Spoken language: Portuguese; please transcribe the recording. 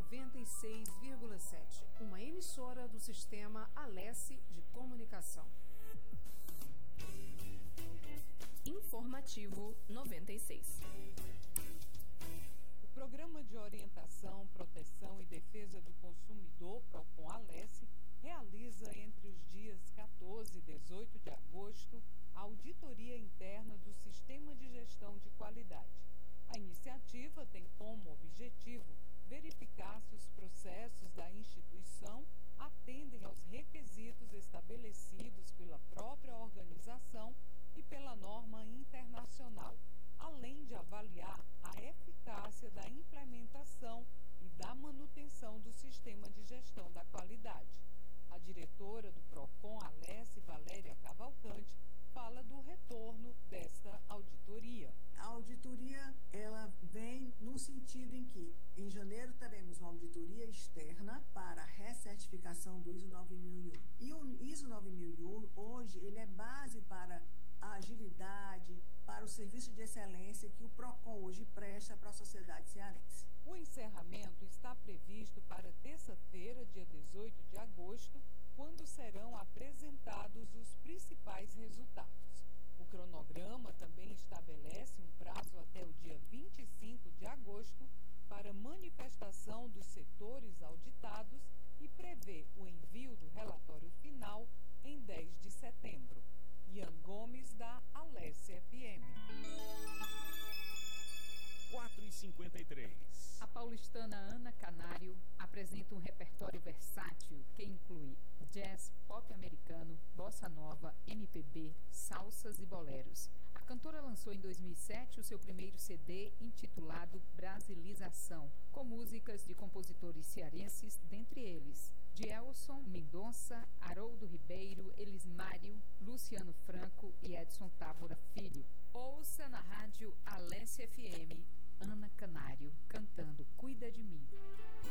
96,7, uma emissora do Sistema Alesse de Comunicação. Informativo 96. O Programa de Orientação, Proteção e Defesa do Consumidor, PROCON Alesse, realiza entre os dias 14 e 18 de agosto a auditoria interna do Sistema de Gestão de Qualidade. A iniciativa tem como objetivo verificar se os processos da instituição atendem aos requisitos estabelecidos pela própria organização e pela norma internacional, além de avaliar a eficácia da implementação e da manutenção do sistema de gestão da qualidade. A diretora do PROCON Alesse, Valéria Cavalcante, fala do retorno desta auditoria. A auditoria, ela vem no sentido em que, em janeiro, teremos uma auditoria externa para a recertificação do ISO 9001. E o ISO 9001, hoje, ele é base para a agilidade, para o serviço de excelência que o PROCON hoje presta para a sociedade cearense. O encerramento está previsto para terça-feira, dia 18 de agosto, quando serão apresentados os principais resultados. O cronograma também estabelece um prazo até o dia 25 de agosto para manifestação dos setores auditados e prevê o envio do relatório final em 10 de setembro. Ian Gomes, da Alesse FM. 4h53. A paulistana Ana Canário apresenta um repertório versátil que inclui jazz, pop americano, bossa nova, MPB, salsas e boleros. A cantora lançou em 2007 o seu primeiro CD intitulado Brasilização, com músicas de compositores cearenses, dentre eles Dielson Mendonça, Haroldo Ribeiro, Elismário, Luciano Franco e Edson Távora Filho. Ouça na rádio Alesse FM, Ana Canário, cantando Cuida de Mim.